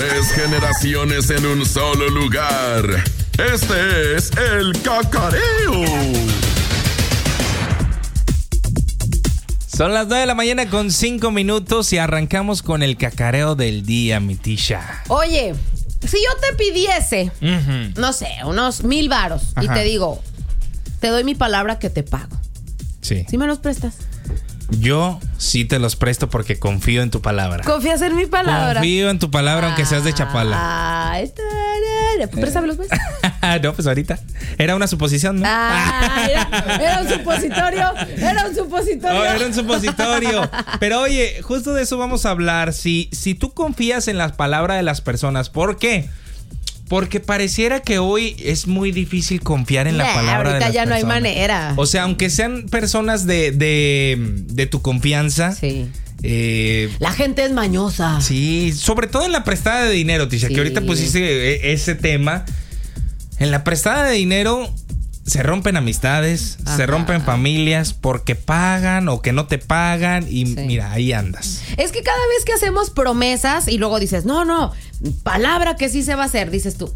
3 generaciones en un solo lugar. Este es el Cacareo. Son las 9 de la mañana con 5 minutos y arrancamos con el cacareo del día, mi Tisha. Oye, si yo te pidiese, no sé, unos 1,000 varos y te digo, te doy mi palabra que te pago. Sí. ¿Sí me los prestas? Yo sí te los presto porque confío en tu palabra. ¿Confías en mi palabra? Confío en tu palabra aunque seas de Chapala. Préstamelos, pues. No, pues ahorita. Era una suposición, ¿no? Era un supositorio. Era un supositorio. Oh, era un supositorio. Pero oye, justo de eso vamos a hablar. Si tú confías en las palabras de las personas, ¿por qué? Porque pareciera que hoy es muy difícil confiar en la palabra de las personas. Ahorita ya no hay manera. O sea, aunque sean personas de tu confianza. Sí. La gente es mañosa. Sí, sobre todo en la prestada de dinero, Tisha, que ahorita pusiste ese tema. En la prestada de dinero se rompen amistades, se rompen familias porque pagan o que no te pagan y mira, ahí andas. Es que cada vez que hacemos promesas y luego dices, no, palabra que sí se va a hacer, dices tú.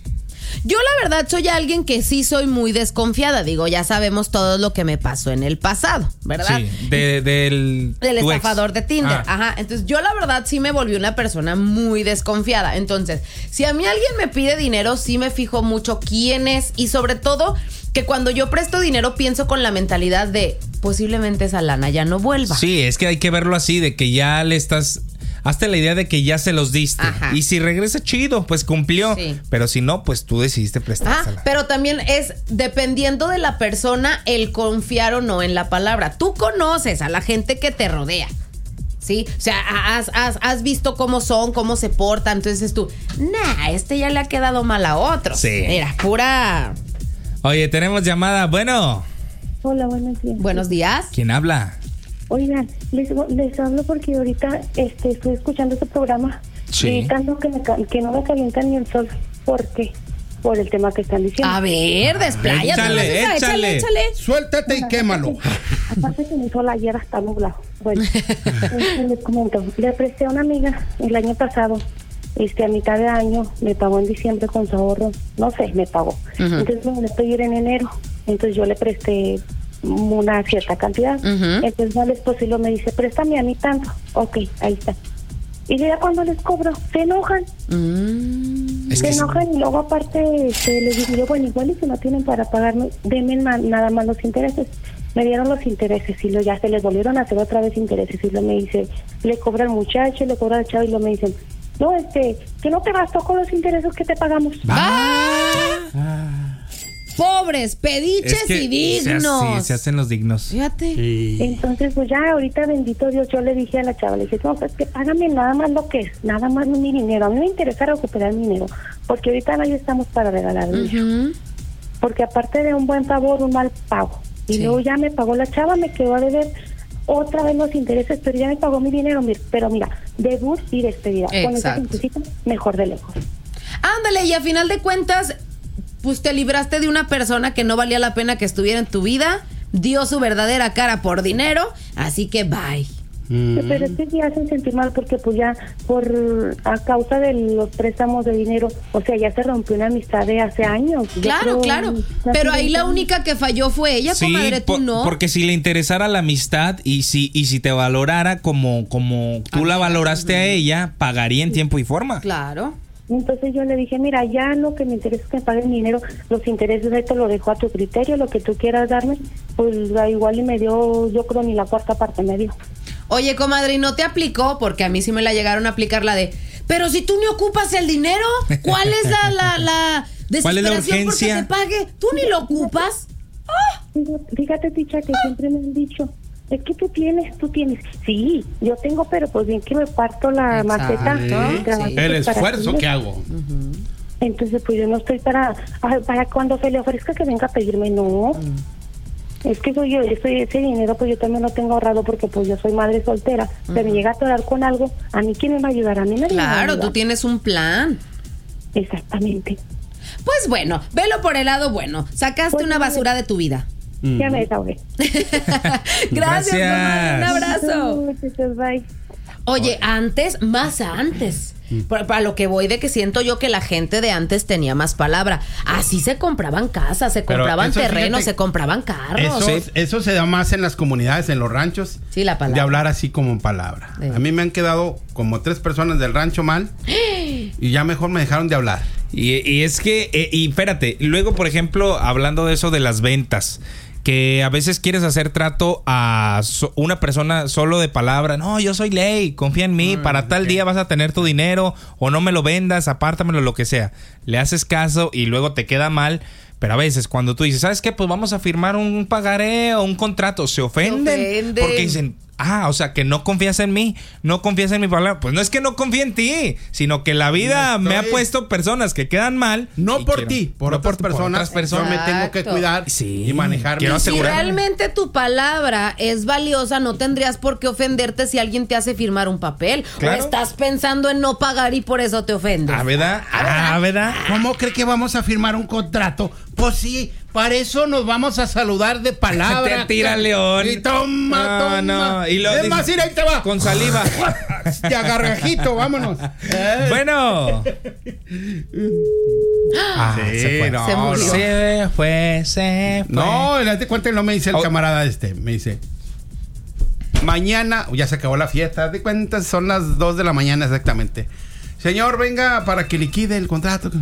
Yo la verdad soy alguien que sí soy muy desconfiada. Digo, ya sabemos todo lo que me pasó en el pasado, ¿verdad? Sí, del estafador de Tinder. Ajá, entonces yo la verdad sí me volví una persona muy desconfiada. Entonces, si a mí alguien me pide dinero, sí me fijo mucho quién es. Y sobre todo, que cuando yo presto dinero pienso con la mentalidad de posiblemente esa lana ya no vuelva. Sí, es que hay que verlo así, de que ya le estás... Hazte la idea de que ya se los diste. Ajá. Y si regresa, chido, pues cumplió. Sí. Pero si no, pues tú decidiste prestársela. Pero también es dependiendo de la persona el confiar o no en la palabra. Tú conoces a la gente que te rodea, ¿sí? O sea, has visto cómo son, cómo se portan. Entonces tú, este ya le ha quedado mal a otro. Sí. Mira, pura... Oye, tenemos llamada. Bueno. Hola, buenos días. Buenos días. ¿Quién habla? Oigan, les hablo porque ahorita estoy escuchando este programa gritando que no me calienta ni el sol. ¿Por qué? Por el tema que están diciendo. A ver, despláyate. Échale. Suéltate y quémalo. Aparte que mi sol ayer está nublado. Bueno, les comento. Le presté a una amiga el año pasado. A mitad de año me pagó en diciembre con su ahorro. No sé, me pagó. Entonces me voy a ir en enero. Entonces yo le presté una cierta cantidad. Entonces al esposo me dice, préstame a mí tanto. Ok, ahí está. Y ya cuando les cobro, se enojan. Se enojan y luego aparte les digo yo, bueno, igual y si no tienen para pagarme, denme nada más los intereses. Me dieron los intereses y ya se les volvieron a hacer otra vez intereses. Y luego me dice, le cobra al muchacho, le cobra al chavo y luego me dicen, no, que no te gastó con los intereses que te pagamos. Pobres, pediches y dignos. Se hacen los dignos. Fíjate. Sí. Entonces, pues ya ahorita, bendito Dios, yo le dije a la chava, le dije, no, pues que págame nada más lo que es, nada más mi dinero. A mí me interesa recuperar mi dinero, porque ahorita no estamos para regalar dinero. Porque aparte de un buen favor, un mal pago. Y luego ya me pagó la chava, me quedó a deber otra vez los intereses, pero ya me pagó mi dinero. Pero mira, debut y despedida. Con eso necesito mejor de lejos. Ándale, y a final de cuentas, pues te libraste de una persona que no valía la pena que estuviera en tu vida, dio su verdadera cara por dinero, así que bye. Pero es que me hacen sentir mal porque pues ya a causa de los préstamos de dinero, o sea, ya se rompió una amistad de hace años. Claro. Pero ahí la única que falló fue ella, comadre, tú no. Porque si le interesara la amistad y si te valorara como tú la valoraste a ella, pagaría en tiempo y forma. Claro. Entonces yo le dije, mira, ya lo que me interesa es que me paguen mi dinero, los intereses ahí te lo dejo a tu criterio, lo que tú quieras darme, pues da igual y me dio, yo creo ni la cuarta parte me dio. Oye, comadre, ¿y no te aplicó? Porque a mí sí me la llegaron a aplicar la de, pero si tú ni ocupas el dinero, ¿cuál es la desesperación? ¿Cuál es la urgencia? Porque te pague? ¿Tú ni lo ocupas? Fíjate, Ticha, que siempre me han dicho, es que tú tienes. Sí, yo tengo, pero pues bien que me parto la maceta. Sí. El esfuerzo que hago. Entonces, pues yo no estoy para cuando se le ofrezca que venga a pedirme, no. Es que ese dinero pues yo también lo tengo ahorrado porque pues yo soy madre soltera. Se me llega a atorar con algo, ¿a mí quién me va a ayudar? A mí nadie me va a ayudar. Tú tienes un plan. Exactamente. Pues bueno, velo por el lado bueno. Sacaste pues una basura de tu vida. Ya me desahogué. Gracias, mamá. Un abrazo. Bye. Oye, antes, más antes. Para lo que voy de que siento yo que la gente de antes tenía más palabra. Así se compraban casas, se compraban terrenos, se compraban carros. Eso se da más en las comunidades, en los ranchos. Sí, la palabra. De hablar así como palabra. A mí me han quedado como 3 personas del rancho mal y ya mejor me dejaron de hablar. Y es que, y espérate, luego por ejemplo, hablando de eso de las ventas, que a veces quieres hacer trato a una persona solo de palabra. No, yo soy ley, confía en mí, para tal día vas a tener tu dinero, o no me lo vendas, apártamelo, lo que sea. Le haces caso y luego te queda mal. Pero a veces cuando tú dices, ¿sabes qué? Pues vamos a firmar un pagaré o un contrato, se ofenden. Porque dicen, o sea, que no confías en mí, no confías en mi palabra. Pues no es que no confíe en ti, sino que la vida me ha puesto personas que quedan mal. No por ti, por otras personas. Yo me tengo que cuidar y manejar. Quiero asegurar. Si realmente tu palabra es valiosa, no tendrías por qué ofenderte si alguien te hace firmar un papel. Claro. O estás pensando en no pagar y por eso te ofendes. ¿Verdad? ¿Verdad? ¿Cómo cree que vamos a firmar un contrato? Pues sí, para eso nos vamos a saludar de palabra. Te tira León. Y toma. No. Y lo es más, ir ahí te va. Con saliva. Te agarrajito, vámonos. Bueno. Se fue. Se murió. Se fue. No, date cuenta que no me dice el camarada me dice, mañana, ya se acabó la fiesta, date cuenta, son las 2 de la mañana exactamente. Señor, venga para que liquide el contrato.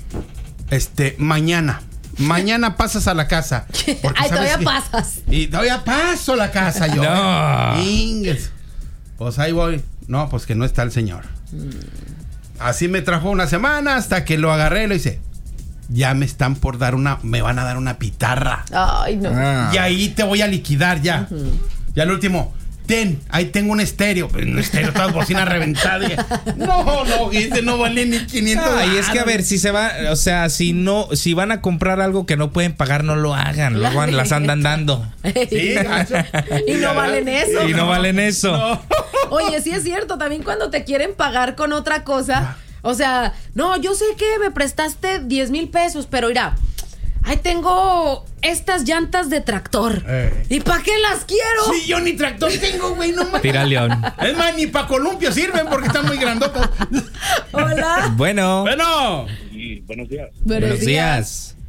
Mañana pasas a la casa. Ay, todavía pasas. Y todavía paso a la casa yo. No. Inges. Pues ahí voy. No, pues que no está el señor. Así me trajo una semana hasta que lo agarré y lo hice. Ya me están por me van a dar una pitarra. Ay, no. Y ahí te voy a liquidar ya. Ya el último. Ahí tengo un estéreo. Un estéreo, todas bocinas reventadas. No vale ni 500. Y es que a ver, si se va, o sea, si van a comprar algo que no pueden pagar, no lo hagan. Luego las andan dando. Sí, y no valen eso. Y no valen eso. No. Oye, sí es cierto, también cuando te quieren pagar con otra cosa. O sea, no, yo sé que me prestaste 10,000 pesos, pero mira, ahí tengo estas llantas de tractor. ¿Y para qué las quiero? Sí, yo ni tractor tengo, güey, no mames. Tira León. Es más, ni para columpio sirven porque están muy grandotas. Hola. Bueno. Sí, buenos días. Buenos días.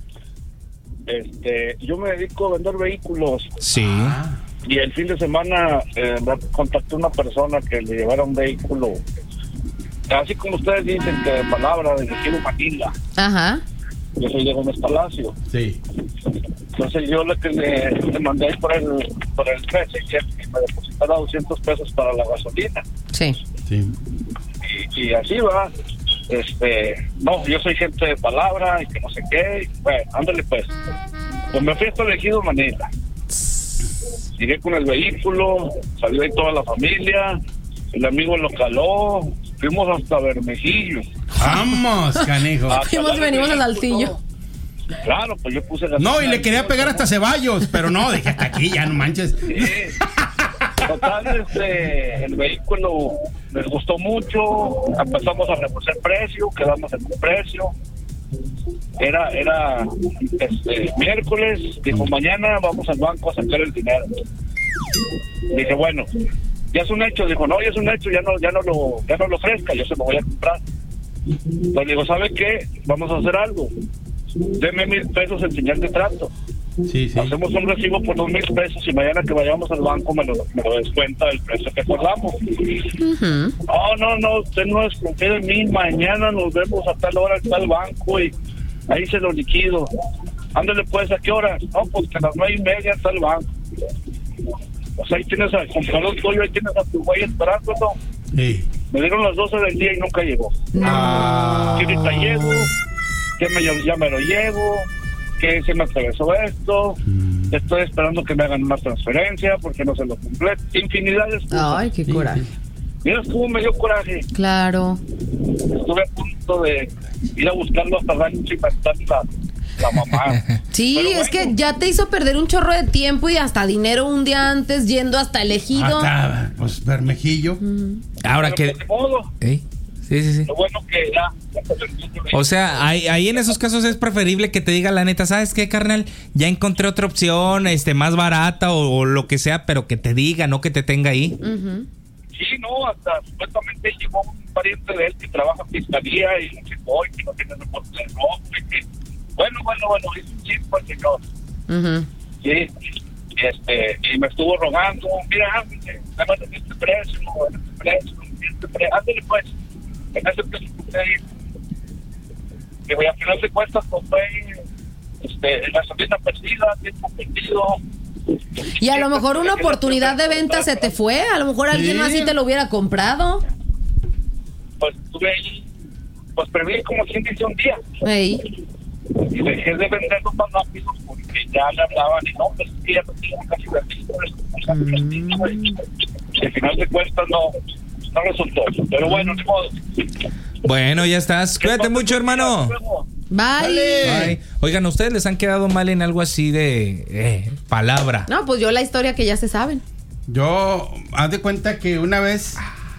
Yo me dedico a vender vehículos. Sí. Y el fin de semana me contactó una persona que le llevara un vehículo. Así como ustedes dicen que de palabra de Ejido Manila. Ajá. Yo soy de Gómez Palacio. Sí. Entonces yo le mandé por el Messenger y me depositara 200 pesos para la gasolina. Sí. Y así va. No, yo soy gente de palabra y que no sé qué. Bueno, ándale pues. Pues me fui hasta el Ejido Manila. Llegué con el vehículo, salió ahí toda la familia, el amigo lo caló, fuimos hasta Bermejillo. Vamos, canijo. Venimos al Saltillo. Claro, pues yo puse No, y le quería pegar hasta Ceballos, pero no, dije hasta aquí, ya no manches. Sí. Total, el vehículo les gustó mucho, empezamos a negociar precio, quedamos en un precio. Era miércoles, dijo mañana vamos al banco a sacar el dinero. Dije, bueno, ya es un hecho. Dijo, no, ya es un hecho, ya no lo ofrezca, yo se lo voy a comprar. Entonces digo, ¿sabe qué? Vamos a hacer algo. Deme 1,000 pesos en señal de trato. Sí. Hacemos un recibo por 2,000 pesos y mañana que vayamos al banco me lo descuenta del precio que acordamos. No, usted no desconfía de mí, mañana nos vemos a tal hora en tal banco y ahí se lo liquido. Ándale pues, ¿a qué hora? No, pues que a las 9:30 en tal banco. Pues ahí tienes al comprador tuyo, ahí tienes a tu güey esperando, ¿no? Sí. Me dieron las 12 del día y nunca llegó. Que ahorita llego, que ya me lo llevo, que se me atravesó esto, estoy esperando que me hagan una transferencia porque no se lo cumple. Infinidad de excusas. Ay, qué coraje. Mira cómo me dio coraje. Claro. Estuve a punto de ir a buscarlo hasta rancho y matar la mamá. Sí, pero bueno, es que ya te hizo perder un chorro de tiempo y hasta dinero un día antes yendo hasta el Ejido. Pues Bermejillo. Ahora que... Sí. Lo bueno que ya o sea, ahí en esos casos es preferible que te diga la neta, ¿sabes qué, carnal? Ya encontré otra opción, más barata o lo que sea, pero que te diga, no que te tenga ahí. Sí, no, hasta supuestamente llegó un pariente de él que trabaja en fiscalía y no sé hoy que no tiene reporte de robo. Bueno, hizo un chisme el señor. Uh-huh. Sí, y me estuvo rogando, mira, ándale, dame este precio, ándale pues, en ese precio que usted dice. Que voy a final de cuentas, pues fue gasolina perdida, tiempo perdido. Y a lo mejor una oportunidad de venta se te fue, a lo mejor alguien más sí te lo hubiera comprado. Pues estuve ahí, pues preví como 111 días. Ey. Y dejé de venderlos más rápido porque ya le hablaban y no, pues que ya no tenía casi vendido. Y al final de cuentas no resultó. Pero bueno, ni modo. Bueno, ya estás. Cuídate mucho, hermano. Bye. Oigan, ¿ustedes les han quedado mal en algo así de palabra? No, pues yo la historia que ya se saben. Yo, haz de cuenta que una vez...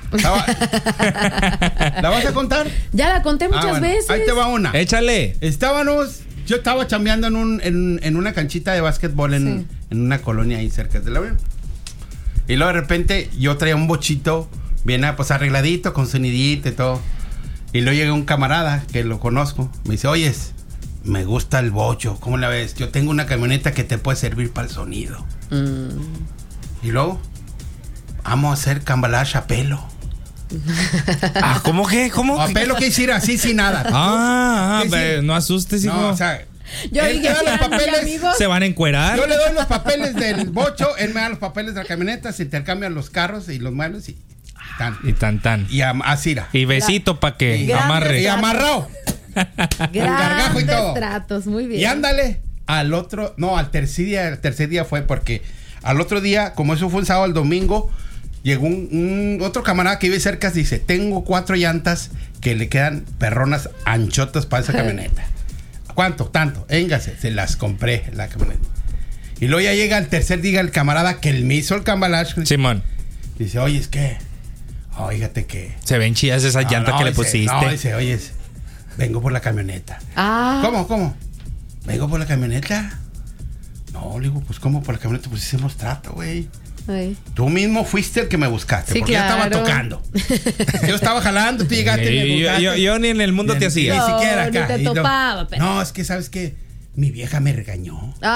¿La vas a contar? Ya la conté muchas veces. Ahí te va una. Échale. Yo estaba chambeando en una canchita de básquetbol en una colonia ahí cerca de la avenida. Y luego de repente yo traía un bochito bien pues arregladito, con sonidito y todo. Y luego llega un camarada que lo conozco. Me dice, oyes, me gusta el bocho, ¿cómo la ves? Yo tengo una camioneta que te puede servir para el sonido. Y luego, vamos a hacer cambalache a pelo. ¿Cómo qué? ¿Cómo? A pelo que decir así sin nada. No asustes, hijo. No, o sea, yo él dije, me da los papeles, se van a encuerar. yo le doy los papeles del bocho, él me da los papeles de la camioneta, se intercambian los carros y los muebles y tan. Y así era. Y besito para que Y amarre. Y amarrado. gargajo y todo. Tratos, muy bien. Y ándale, al tercer día fue porque al otro día, como eso fue un sábado, el domingo, llegó un otro camarada que vive cerca, dice, tengo 4 llantas que le quedan perronas anchotas para esa camioneta. ¿Cuánto? Tanto. Véngase, se las compré la camioneta. Y luego ya llega el tercer día el camarada que él me hizo el cambalache. Simón. Dice, oye, es que... Óigate que... Se ven chidas esas llantas que le pusiste. No, dice, oye, vengo por la camioneta. ¿Cómo? ¿Vengo por la camioneta? No, le digo, pues ¿cómo por la camioneta? Pues hicimos trato, güey. Tú mismo fuiste el que me buscaste, sí, porque claro. Yo estaba tocando. Yo estaba jalando, tú llegaste y me buscaste. Yo ni en el mundo te hacía. Ni siquiera acá. Ni te topaba, pero... No, es que, ¿sabes qué? Mi vieja me regañó.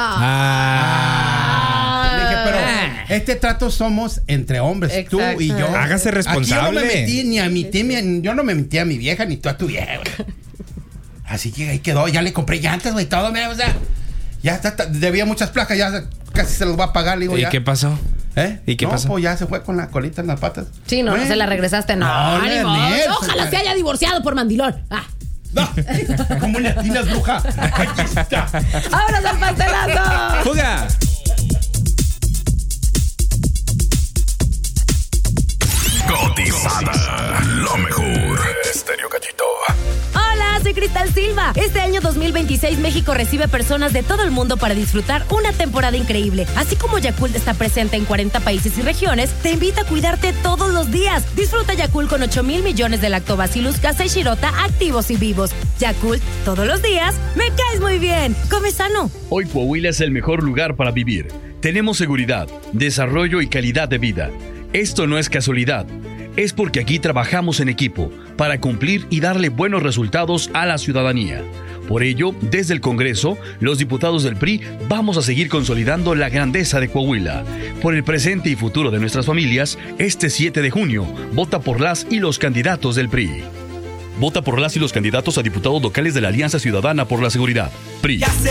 Ah. Le dije, pero este trato somos entre hombres, exacto. tú y yo. Hágase responsable. Aquí yo no me metí ni a mi tía, yo no me metí a mi vieja ni tú a tu vieja. Así que ahí quedó, ya le compré llantas, güey, todo, o sea, ya está, debía muchas placas, ya casi se los va a pagar, le digo, ¿Y qué pasó? ¿Y qué pasó? Pues ya se fue con la colita en las patas. Sí, no se la regresaste, no. Ojalá se haya divorciado por mandilón. No, ¿cómo le atinas, bruja? Aquí está. ¡Vámonos al pastelazo! ¡Fuga! Cotizada, lo mejor. Estéreo Gallito. Hola, soy Cristal Silva. Este año 2026 México recibe personas de todo el mundo para disfrutar una temporada increíble. Así como Yakult está presente en 40 países y regiones, te invita a cuidarte todos los días. Disfruta Yakult con 8,000 millones de lactobacillus casei shirota activos y vivos. Yakult, todos los días, me caes muy bien. Come sano. Hoy Coahuila es el mejor lugar para vivir. Tenemos seguridad, desarrollo y calidad de vida. Esto no es casualidad. Es porque aquí trabajamos en equipo para cumplir y darle buenos resultados a la ciudadanía. Por ello, desde el Congreso, los diputados del PRI vamos a seguir consolidando la grandeza de Coahuila. Por el presente y futuro de nuestras familias, este 7 de junio, vota por las y los candidatos del PRI. Vota por las y los candidatos a diputados locales de la Alianza Ciudadana por la Seguridad. PRI. Ya se